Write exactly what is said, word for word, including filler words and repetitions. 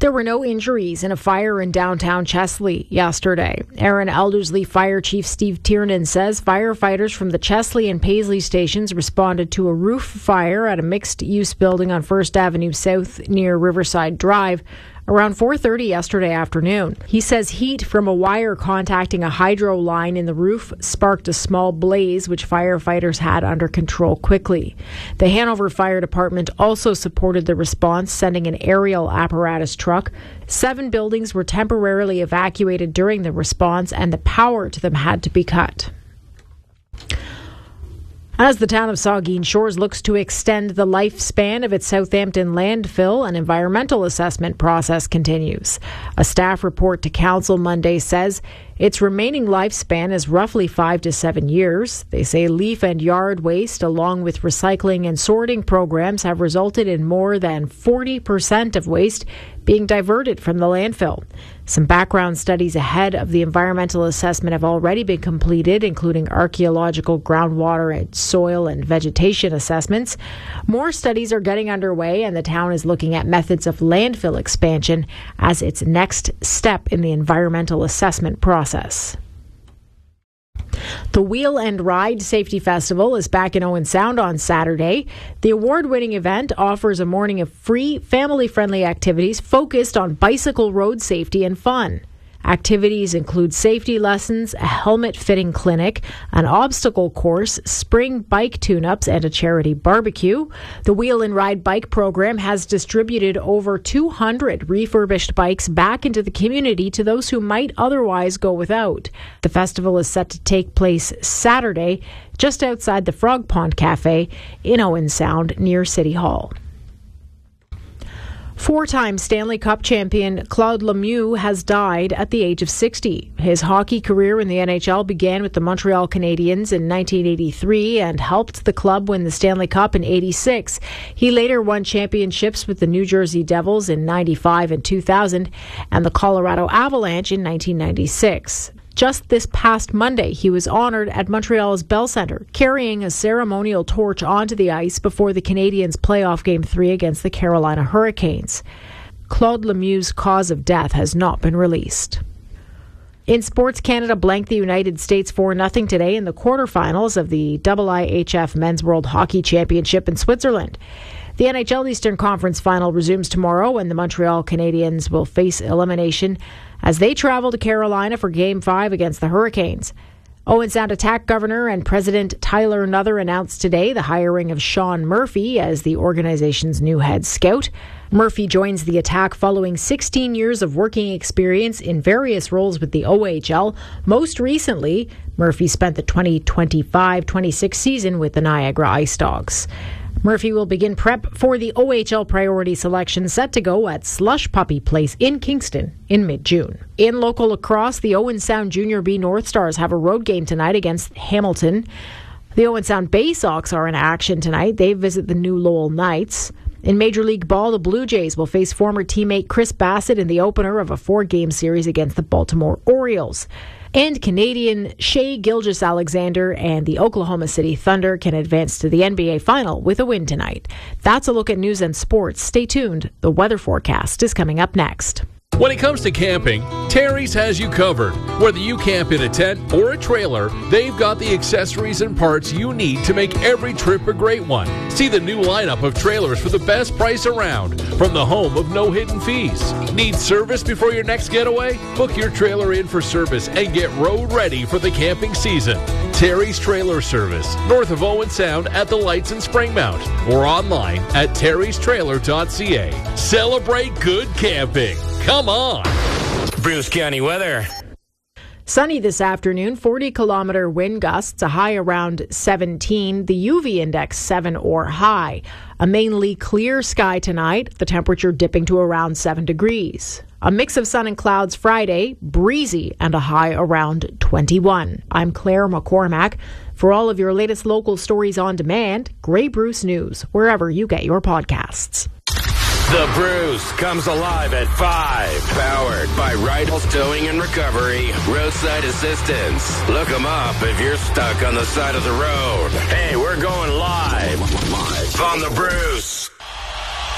There were no injuries in a fire in downtown Chesley yesterday. Aaron Eldersley Fire Chief Steve Tiernan says firefighters from the Chesley and Paisley stations responded to a roof fire at a mixed-use building on First Avenue South near Riverside Drive around four thirty yesterday afternoon. He says heat from a wire contacting a hydro line in the roof sparked a small blaze, which firefighters had under control quickly. The Hanover Fire Department also supported the response, sending an aerial apparatus truck. Seven buildings were temporarily evacuated during the response, and the power to them had to be cut. As the town of Saugeen Shores looks to extend the lifespan of its Southampton landfill, an environmental assessment process continues. A staff report to council Monday says its remaining lifespan is roughly five to seven years. They say leaf and yard waste, along with recycling and sorting programs, have resulted in more than forty percent of waste being diverted from the landfill. Some background studies ahead of the environmental assessment have already been completed, including archaeological, groundwater, and soil and vegetation assessments. More studies are getting underway, and the town is looking at methods of landfill expansion as its next step in the environmental assessment process. The Wheel and Ride Safety Festival is back in Owen Sound on Saturday. The award-winning event offers a morning of free, family-friendly activities focused on bicycle road safety and fun. Activities include safety lessons, a helmet fitting clinic, an obstacle course, spring bike tune-ups, and a charity barbecue. The Wheel and Ride bike program has distributed over two hundred refurbished bikes back into the community to those who might otherwise go without. The festival is set to take place Saturday, just outside the Frog Pond Cafe in Owen Sound near City Hall. Four-time Stanley Cup champion Claude Lemieux has died at the age of sixty. His hockey career in the N H L began with the Montreal Canadiens in nineteen eighty-three and helped the club win the Stanley Cup in eighty-six. He later won championships with the New Jersey Devils in ninety-five and two thousand and the Colorado Avalanche in nineteen ninety-six. Just this past Monday, he was honored at Montreal's Bell Centre, carrying a ceremonial torch onto the ice before the Canadiens' playoff Game three against the Carolina Hurricanes. Claude Lemieux's cause of death has not been released. In sports, Canada blanked the United States four nothing today in the quarterfinals of the I I H F Men's World Hockey Championship in Switzerland. The N H L Eastern Conference Final resumes tomorrow, when the Montreal Canadiens will face elimination as they travel to Carolina for Game five against the Hurricanes. Owen Sound Attack Governor and President Tyler Nuther announced today the hiring of Sean Murphy as the organization's new head scout. Murphy joins the Attack following sixteen years of working experience in various roles with the O H L. Most recently, Murphy spent the twenty twenty-five twenty-six season with the Niagara Ice Dogs. Murphy will begin prep for the O H L priority selection set to go at Slush Puppy Place in Kingston in mid-June. In local lacrosse, the Owen Sound Junior B North Stars have a road game tonight against Hamilton. The Owen Sound Bay Sox are in action tonight. They visit the New Lowell Knights. In Major League Ball, the Blue Jays will face former teammate Chris Bassett in the opener of a four-game series against the Baltimore Orioles. And Canadian Shai Gilgeous-Alexander and the Oklahoma City Thunder can advance to the N B A Final with a win tonight. That's a look at news and sports. Stay tuned. The weather forecast is coming up next. When it comes to camping, Terry's has you covered. Whether you camp in a tent or a trailer, they've got the accessories and parts you need to make every trip a great one. See the new lineup of trailers for the best price around from the home of no hidden fees. Need service before your next getaway? Book your trailer in for service and get road ready for the camping season. Terry's Trailer Service, north of Owen Sound at the Lights in Springmount, or online at terrys trailer dot c a. Celebrate good camping. Come on! Bruce County weather. Sunny this afternoon, forty kilometer wind gusts, a high around seventeen, the U V index seven or high. A mainly clear sky tonight, the temperature dipping to around seven degrees. A mix of sun and clouds Friday, breezy, and a high around twenty-one. I'm Claire McCormack. For all of your latest local stories on demand, Grey Bruce News, wherever you get your podcasts. The Bruce comes alive at five. Powered by Rydell's Towing and Recovery, Roadside Assistance. Look them up if you're stuck on the side of the road. Hey, we're going live. Live on The Bruce.